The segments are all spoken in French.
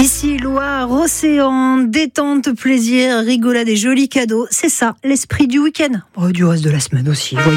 Ici, Loire, océan, détente, plaisir, rigolade et jolis cadeaux. C'est ça, l'esprit du week-end. Oh, du reste de la semaine aussi, voyons.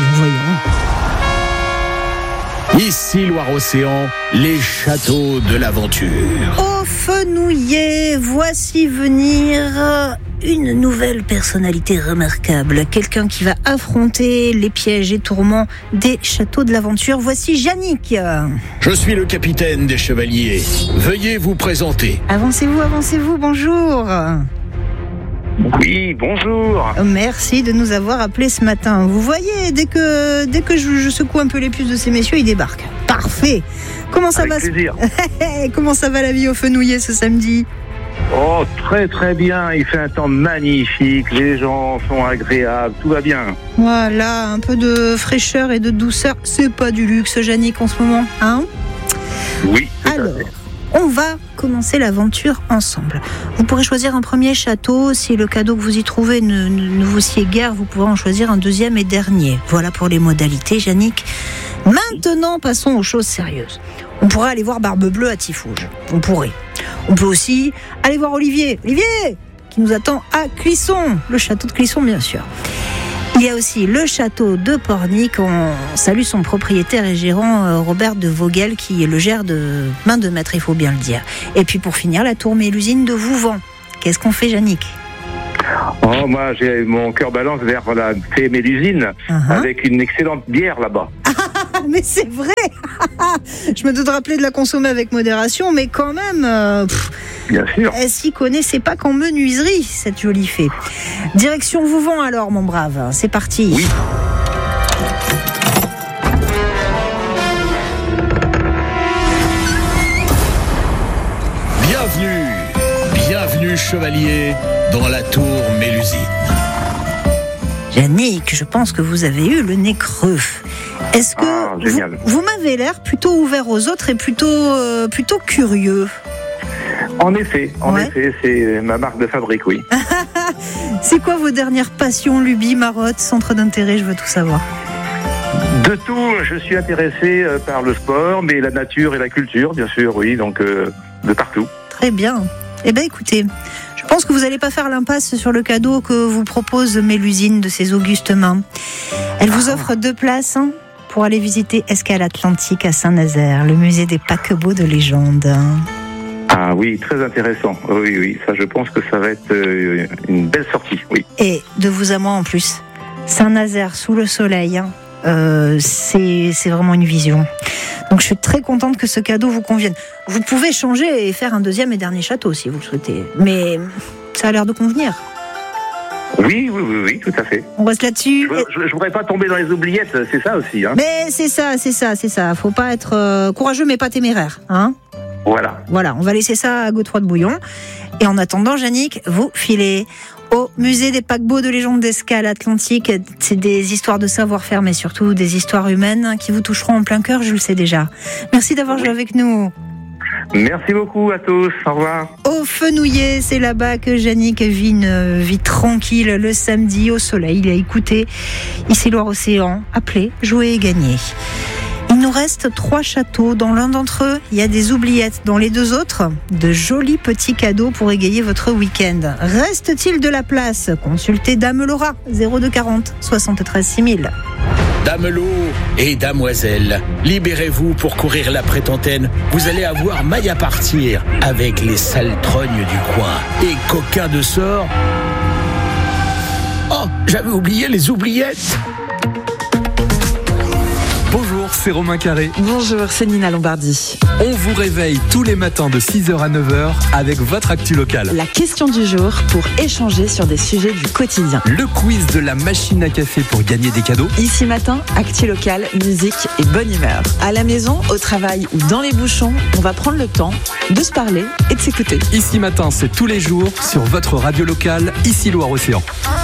Ici, Loire-Océan, les châteaux de l'aventure. Au Fenouillet, voici venir une nouvelle personnalité remarquable. Quelqu'un qui va affronter les pièges et tourments des châteaux de l'aventure. Voici Yannick. Je suis le capitaine des chevaliers. Veuillez vous présenter. Avancez-vous, bonjour. Oui, bonjour. Merci de nous avoir appelés ce matin. Vous voyez, dès que je secoue un peu les puces de ces messieurs, ils débarquent. Parfait. Comment ça va? Plaisir. Comment ça va la vie au Fenouillet ce samedi? Oh, très très bien. Il fait un temps magnifique. Les gens sont agréables. Tout va bien. Voilà, un peu de fraîcheur et de douceur. C'est pas du luxe, Yannick, en ce moment, hein? Oui. Alors, on va commencer l'aventure ensemble. Vous pourrez choisir un premier château. Si le cadeau que vous y trouvez ne vous sied guère, vous pourrez en choisir un deuxième et dernier. Voilà pour les modalités, Yannick. Maintenant, passons aux choses sérieuses. On pourrait aller voir Barbe Bleue à Tifouge. On pourrait. On peut aussi aller voir Olivier, qui nous attend à Clisson. Le château de Clisson, bien sûr. Il y a aussi le château de Pornic. On salue son propriétaire et gérant Robert de Vogel qui le gère de main de maître, il faut bien le dire. Et puis pour finir, la tour Mélusine de Vouvant. Qu'est-ce qu'on fait, Yannick? Oh, moi, j'ai mon cœur balance vers la fée Mélusine avec une excellente bière là-bas. Mais c'est vrai. Je me dois de rappeler de la consommer avec modération, mais quand même... Bien sûr. Elle s'y connaissait pas qu'en menuiserie, cette jolie fée. Direction Vouvant alors, mon brave. C'est parti. Oui. Bienvenue, chevalier, dans la tour Mélusine. Yannick, je pense que vous avez eu le nez creux. Est-ce que vous m'avez l'air plutôt ouvert aux autres et plutôt curieux? En effet, c'est ma marque de fabrique, oui. C'est quoi vos dernières passions, lubies, marottes, centres d'intérêt? Je veux tout savoir. De tout, je suis intéressé par le sport, mais la nature et la culture, bien sûr, oui, donc de partout. Très bien. Eh bien, écoutez, je pense que vous n'allez pas faire l'impasse sur le cadeau que vous propose Mélusine de ses augustes mains. Elle vous offre 2 places pour aller visiter Escale Atlantique à Saint-Nazaire, le musée des paquebots de légende. Ah oui, très intéressant. Oui, ça je pense que ça va être une belle sortie, oui. Et de vous à moi en plus, Saint-Nazaire sous le soleil, c'est vraiment une vision. Donc je suis très contente que ce cadeau vous convienne. Vous pouvez changer et faire un deuxième et dernier château si vous le souhaitez, mais ça a l'air de convenir. Oui, tout à fait. On reste là-dessus. Je voudrais pas tomber dans les oubliettes, c'est ça aussi. Hein. Mais c'est ça. Faut pas être courageux mais pas téméraire, hein. Voilà, on va laisser ça à Godefroy de Bouillon. Et en attendant, Yannick, vous filez au musée des paquebots de légende d'Escale Atlantique. C'est des histoires de savoir-faire, mais surtout des histoires humaines qui vous toucheront en plein cœur, je le sais déjà. Merci d'avoir joué avec nous. Merci beaucoup à tous, au revoir. Au Fenouillet, c'est là-bas que Yannick vit une vie tranquille le samedi au soleil. Il a écouté ici Loire-Océan, appelez, jouez et gagnez. Il nous reste 3 châteaux. Dans l'un d'entre eux, il y a des oubliettes. Dans les 2 autres, de jolis petits cadeaux pour égayer votre week-end. Reste-t-il de la place? Consultez Dame Laura, 0240 73 6000. Damelot et Damoiselle, libérez-vous pour courir la prête-antenne. Vous allez avoir maille à partir avec les sales trognes du coin. Et coquins de sort. Oh, j'avais oublié les oubliettes. Bonjour, c'est Romain Carré. Bonjour, c'est Nina Lombardi. On vous réveille tous les matins de 6h à 9h avec votre actu locale. La question du jour pour échanger sur des sujets du quotidien. Le quiz de la machine à café pour gagner des cadeaux. Ici matin, actu locale, musique et bonne humeur. À la maison, au travail ou dans les bouchons, on va prendre le temps de se parler et de s'écouter. Ici matin, c'est tous les jours sur votre radio locale, ici Loire-Océan.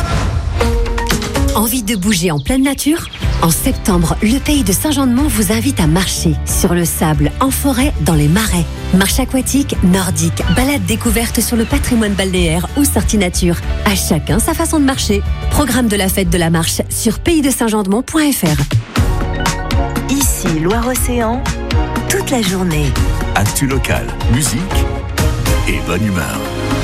Envie de bouger en pleine nature ? En septembre, le pays de Saint-Jean-de-Mont vous invite à marcher sur le sable, en forêt, dans les marais. Marche aquatique, nordique, balade découverte sur le patrimoine balnéaire ou sortie nature. À chacun sa façon de marcher. Programme de la fête de la marche sur paysdesaintjeandemont.fr. Ici Loire-Océan, toute la journée. Actu locale, musique et bonne humeur.